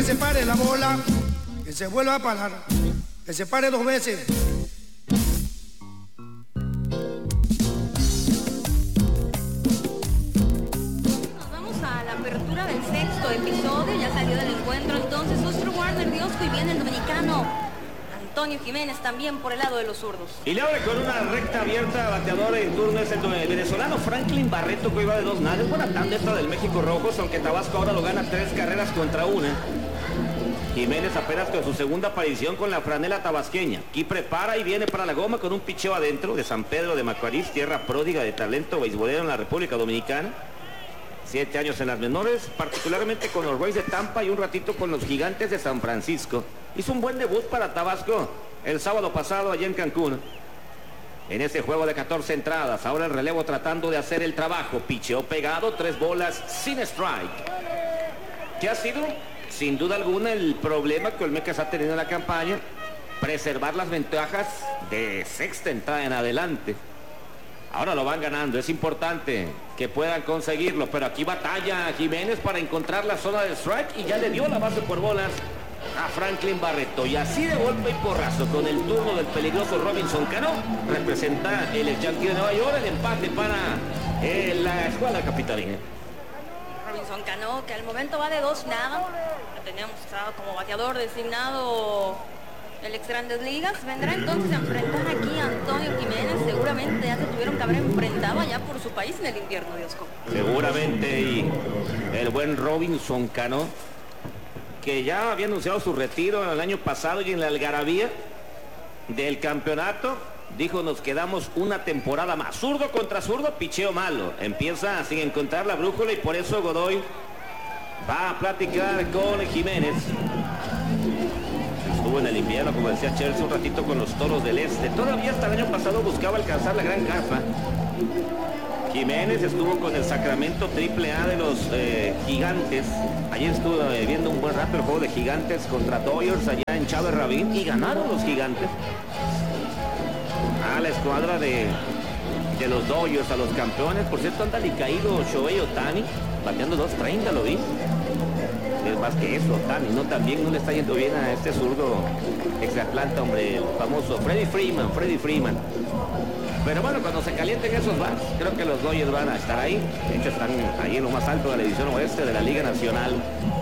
se pare la bola, que se vuelva a parar, que se pare 2 veces. Nos vamos a la apertura del 6º episodio, ya salió del encuentro entonces Oscar Warner Diosco y viene el dominicano Antonio Jiménez también por el lado de los zurdos. Y le abre con una recta abierta, bateador en turno es el venezolano Franklin Barreto, que iba de 2 nada. Es buena tanda esta del México Rojos, aunque Tabasco ahora lo gana 3 carreras contra 1. Jiménez apenas con su segunda aparición con la franela tabasqueña. Aquí prepara y viene para la goma con un picheo adentro de San Pedro de Macorís, tierra pródiga de talento beisbolero en la República Dominicana. 7 años en las menores, particularmente con los Rays de Tampa y un ratito con los Gigantes de San Francisco. Hizo un buen debut para Tabasco el sábado pasado allá en Cancún. En ese juego de 14 entradas, ahora el relevo tratando de hacer el trabajo. Picheo pegado, 3 bolas sin strike. ¿Qué ha sido? Sin duda alguna el problema que Olmecas ha tenido en la campaña, preservar las ventajas de sexta entrada en adelante. Ahora lo van ganando, es importante que puedan conseguirlo, pero aquí batalla Jiménez para encontrar la zona del strike y ya le dio la base por bolas a Franklin Barreto. Y así de golpe y porrazo, con el turno del peligroso Robinson Cano, representa el Yankee de Nueva York, el empate para la escuadra capitalina. Robinson Cano, que al momento va de 2 nada, lo teníamos como bateador designado el ex Grandes Ligas. Vendrá entonces a enfrentar aquí a Antonio Jiménez. Seguramente ya se tuvieron que haber enfrentado allá por su país en el invierno, Diosco. Seguramente, y el buen Robinson Cano, que ya había anunciado su retiro el año pasado y en la algarabía del campeonato dijo: nos quedamos una temporada más. Zurdo contra zurdo, picheo malo. Empieza sin encontrar la brújula y por eso Godoy va a platicar con Jiménez. Estuvo en el invierno, como decía Chelsea, un ratito con los Toros del Este. Todavía hasta el año pasado buscaba alcanzar la gran carpa. Jiménez estuvo con el Sacramento AAA de los Gigantes. Ayer estuvo viendo un buen rato el juego de Gigantes contra Dodgers allá en Chávez Rabín y ganaron los Gigantes a la escuadra de los Dodgers, a los campeones. Por cierto, anda alicaído Shohei Ohtani, bateando 2.30, lo vi. Es más que eso, Ohtani, ¿no? También no le está yendo bien a este zurdo ex Atlanta, hombre, el famoso Freddie Freeman. Pero bueno, cuando se calienten esos bats, creo que los Dodgers van a estar ahí. De hecho, están ahí en lo más alto de la división oeste de la Liga Nacional.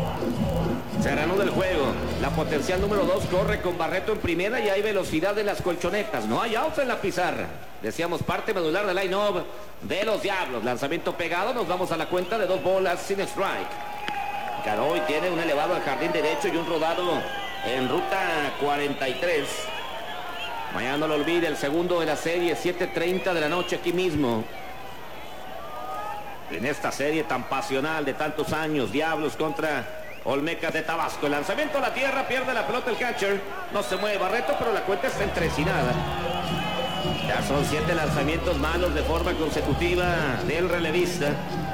Se reanuda el juego. La potencial número 2 corre con Barreto en primera y hay velocidad de las colchonetas. No hay outs en la pizarra. Decíamos, parte medular del line-up de los Diablos. Lanzamiento pegado, nos vamos a la cuenta de 2 bolas sin strike. Caroy tiene un elevado al jardín derecho y un rodado en ruta 43. Mañana no lo olvide, el segundo de la serie, 7:30 de la noche aquí mismo. En esta serie tan pasional de tantos años, Diablos contra Olmecas de Tabasco. El lanzamiento a la tierra, pierde la pelota el catcher. No se mueve Barreto, pero la cuenta está en 3 y nada. Ya son 7 lanzamientos malos de forma consecutiva del relevista.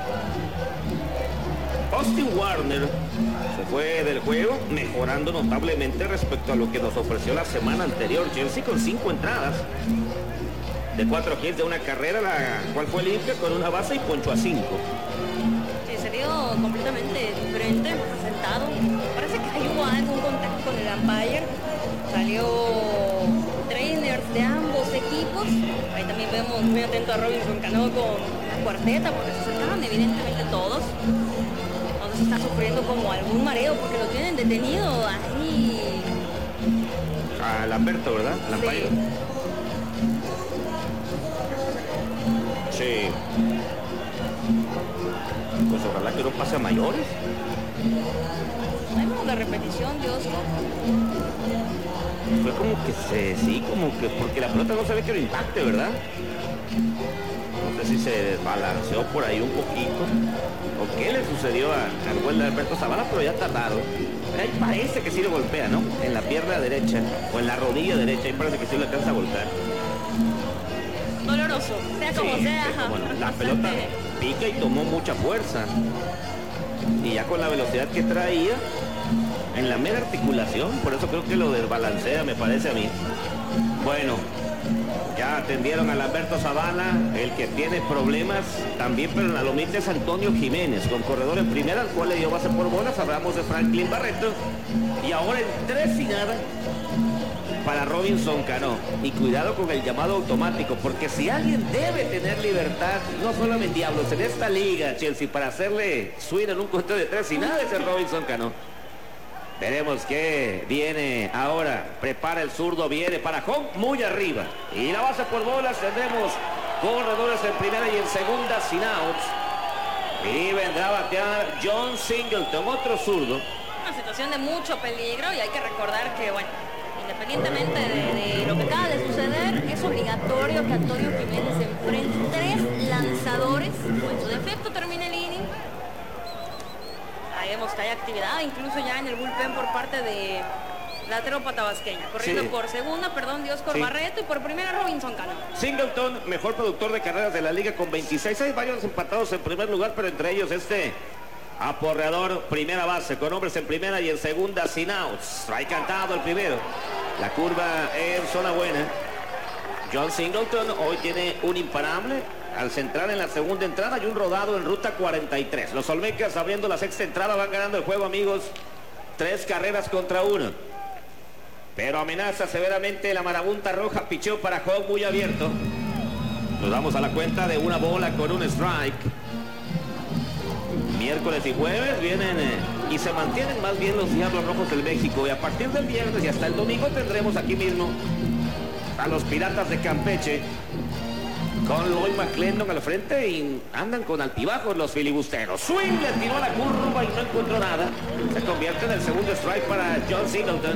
Austin Warner se fue del juego mejorando notablemente respecto a lo que nos ofreció la semana anterior. Chelsea con 5 entradas de 4 hits de una carrera, la cual fue limpia con una base y poncho a 5. Sí, se vio completamente diferente, presentado. Parece que ahí hubo algún contacto con el umpire. Salió trainers de ambos equipos. Ahí también vemos muy atento a Robinson Cano con la cuarteta, porque se acercaron evidentemente todos. Está sufriendo como algún mareo porque lo tienen detenido ahí. A Lamberto, ¿verdad? Sí. Sí. Pues ojalá que no pase a mayores. Hay una repetición, Dios. Fue como que como que porque la pelota no se ve que lo impacte, ¿verdad? No sé si se desbalanceó por ahí un poquito o qué le sucedió al buen Alberto Zavala, pero ya tardaron. Ahí parece que sí lo golpea, ¿no? En la pierna derecha o en la rodilla derecha, ahí parece que sí lo alcanza a volcar. Doloroso, sea como sea. Bueno, la pelota pica y tomó mucha fuerza. Y ya con la velocidad que traía, en la mera articulación, por eso creo que lo desbalancea, me parece a mí. Bueno, Ya atendieron a Lamberto Zavala, el que tiene problemas también, pero en la lomita es Antonio Jiménez, con corredor en primera, al cual le dio base por bolas. Hablamos de Franklin Barreto. Y ahora en 3 y nada para Robinson Cano. Y cuidado con el llamado automático, porque si alguien debe tener libertad, no solo en Diablos, en esta liga, Chelsea, para hacerle swing en un conteo de 3 y nada, es el Robinson Cano. Veremos qué viene ahora. Prepara el zurdo, viene para home, muy arriba. Y la base por bolas, tendremos corredores en primera y en segunda sin outs. Y vendrá a batear John Singleton, otro zurdo. Una situación de mucho peligro y hay que recordar que, bueno, independientemente de lo que acaba de suceder, es obligatorio que Antonio Jiménez enfrente 3 lanzadores o en su defecto termine el inning. Ahí vemos que hay actividad, incluso ya en el bullpen por parte de la tropa tabasqueña. Corriendo por segunda, Dioscor Barreto, y por primera Robinson Cano. Singleton, mejor productor de carreras de la liga con 26. Hay varios empatados en primer lugar, pero entre ellos este aporreador, primera base, con hombres en primera y en segunda sin outs. Trae cantado el primero. La curva en zona buena. John Singleton hoy tiene un imparable. Al centrar en la segunda entrada y un rodado en ruta 43. Los Olmecas abriendo la sexta entrada, van ganando el juego, amigos. 3 carreras contra 1. Pero amenaza severamente la marabunta roja. Picheo para home muy abierto. Nos damos a la cuenta de una bola con un strike. Miércoles y jueves vienen y se mantienen más bien los Diablos Rojos del México. Y a partir del viernes y hasta el domingo tendremos aquí mismo a los Piratas de Campeche, con Lloyd McClendon al frente, y andan con altibajos los filibusteros. Swing, le tiró a la curva y no encontró nada. Se convierte en el segundo strike para John Singleton.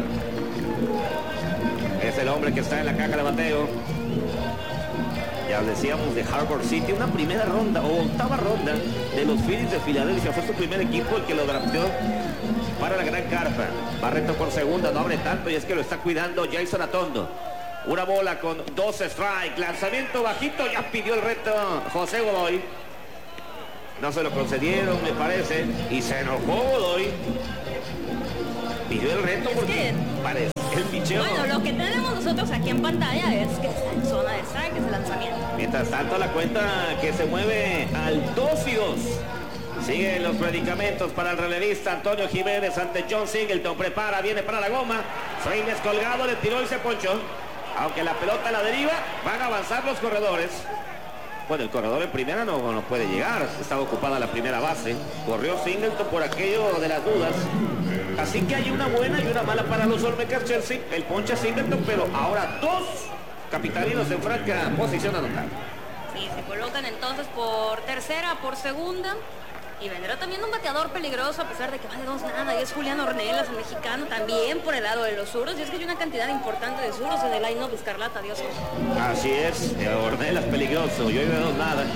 Es el hombre que está en la caja de bateo. Ya decíamos de Harbor City, una primera ronda o octava ronda de los Phillies de Filadelfia. Fue su primer equipo el que lo drafteó para la gran carpa. Barreto por segunda, no abre tanto y es que lo está cuidando Jason Atondo. Una bola con 2 strikes, lanzamiento bajito, ya pidió el reto José Godoy. No se lo concedieron, me parece, y se enojó Godoy. Pidió el reto porque parece el picheo. Bueno, lo que tenemos nosotros aquí en pantalla es que está en zona de strike, es el lanzamiento. Mientras tanto, la cuenta que se mueve al 2-2. Siguen los predicamentos para el relevista Antonio Jiménez ante John Singleton. Prepara, viene para la goma. Swing descolgado, le tiró y se ponchó. Aunque la pelota a la deriva, van a avanzar los corredores. Bueno, el corredor en primera no puede llegar. Estaba ocupada la primera base. Corrió Singleton por aquello de las dudas. Así que hay una buena y una mala para los Olmecas, Chelsea. El ponche a Singleton, pero ahora 2 capitalinos en franca posición a anotar. Sí, se colocan entonces por tercera, por segunda. Y vendrá también un bateador peligroso, a pesar de que va de 2-0, y es Julián Ornelas, el mexicano, también por el lado de los zurdos. Y es que hay una cantidad importante de zurdos en el line-up escarlata, Dios. Así es, Ornelas peligroso, y hoy de 2-0.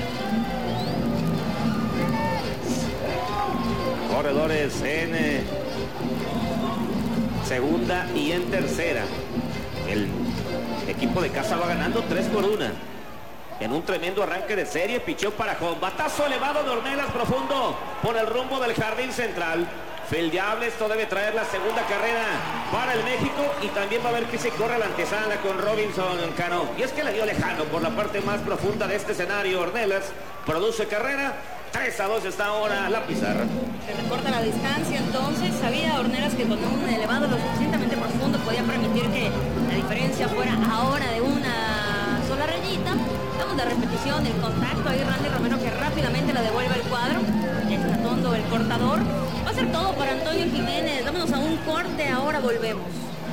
Corredores en segunda y en tercera. El equipo de casa va ganando 3-1. En un tremendo arranque de serie, pichó para home. Batazo elevado de Ornelas profundo por el rumbo del jardín central. Fildeable, esto debe traer la segunda carrera para el México, y también va a ver que se corre la antesala con Robinson Cano. Y es que le dio lejano por la parte más profunda de este escenario. Ornelas produce carrera. 3-2 está ahora la pizarra. Se recorta la distancia, entonces sabía Ornelas que con un elevado lo suficientemente profundo podía permitir que la diferencia fuera ahora de una sola rayita. Vamos de repetición, el contacto ahí, Randy Romero, que rápidamente la devuelve al cuadro. Es Atondo el cortador. Va a ser todo para Antonio Jiménez. Vámonos a un corte, ahora volvemos.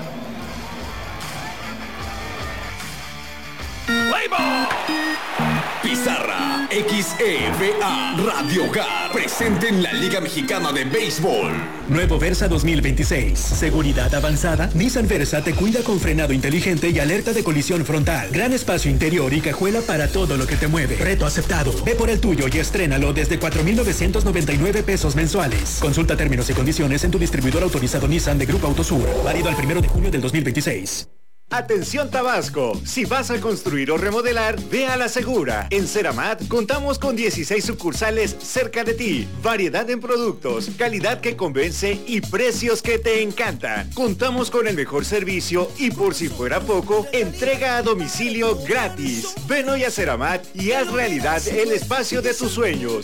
Pizarra XEVA Radio Hogar presente en la Liga Mexicana de Béisbol. Nuevo Versa 2026. Seguridad avanzada. Nissan Versa te cuida con frenado inteligente y alerta de colisión frontal. Gran espacio interior y cajuela para todo lo que te mueve. Reto aceptado. Ve por el tuyo y estrénalo desde 4,999 pesos mensuales. Consulta términos y condiciones en tu distribuidor autorizado Nissan de Grupo Autosur. Válido al 1 de junio del 2026. Atención Tabasco, si vas a construir o remodelar, ve a La Segura. En Ceramat contamos con 16 sucursales cerca de ti, variedad en productos, calidad que convence y precios que te encantan. Contamos con el mejor servicio y por si fuera poco, entrega a domicilio gratis. Ven hoy a Ceramat y haz realidad el espacio de tus sueños.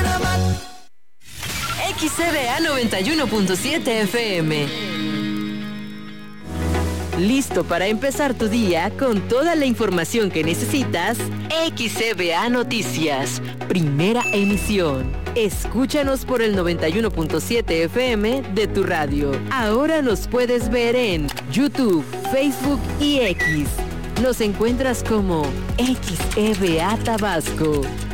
XCBA 91.7 FM. ¿Listo para empezar tu día con toda la información que necesitas? XCBA Noticias, primera emisión. Escúchanos por el 91.7 FM de tu radio. Ahora nos puedes ver en YouTube, Facebook y X. Nos encuentras como XCBA Tabasco.